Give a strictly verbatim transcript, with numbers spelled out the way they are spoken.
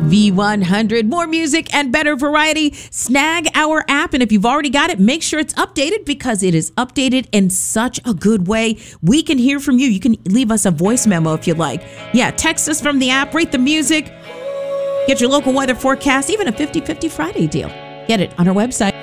V one hundred, more music and better variety. Snag our app, and if you've already got it, make sure it's updated because it is updated in such a good way. We can hear from you. You can leave us a voice memo if you like. Yeah, text us from the app, rate the music, get your local weather forecast, even a fifty fifty Friday deal. Get it on our website.